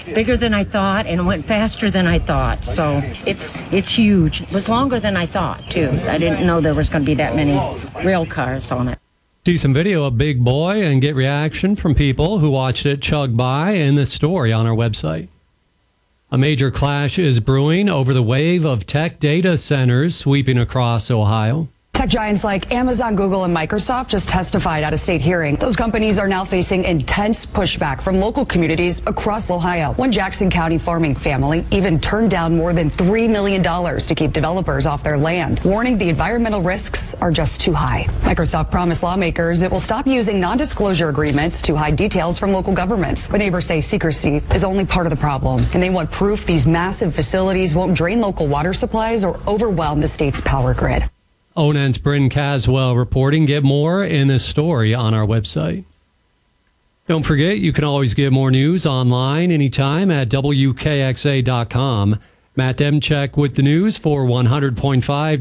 bigger than I thought, and it went faster than I thought. So it's huge. It was longer than I thought, too. I didn't know there was going to be that many rail cars on it. See some video of Big Boy and get reaction from people who watched it chug by in this story on our website. A major clash is brewing over the wave of tech data centers sweeping across Ohio. Tech giants like Amazon, Google, and Microsoft just testified at a state hearing. Those companies are now facing intense pushback from local communities across Ohio. One Jackson County farming family even turned down more than $3 million to keep developers off their land, warning the environmental risks are just too high. Microsoft promised lawmakers it will stop using non-disclosure agreements to hide details from local governments. But neighbors say secrecy is only part of the problem, and they want proof these massive facilities won't drain local water supplies or overwhelm the state's power grid. ONN's Bryn Caswell reporting. Get more in this story on our website. Don't forget, you can always get more news online anytime at WKXA.com. Matt Demchek with the news for 100.5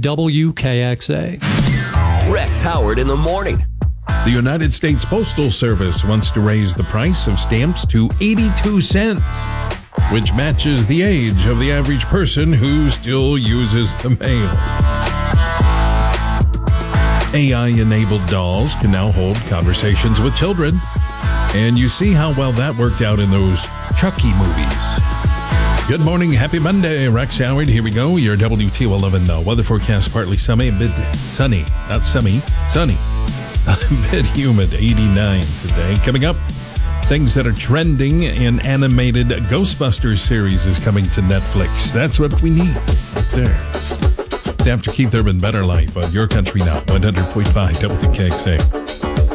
WKXA. Rex Howard in the morning. The United States Postal Service wants to raise the price of stamps to 82 cents, which matches the age of the average person who still uses the mail. AI-enabled dolls can now hold conversations with children. And you see how well that worked out in those Chucky movies. Good morning. Happy Monday. Rex Howard. Here we go. Your WTO11 weather forecast. Partly sunny, sunny. A bit humid. 89 today. Coming up, things that are trending in animated Ghostbusters series is coming to Netflix. That's what we need right there. After Keith Urban, Better Life on Your Country Now, 100.5 WKXA.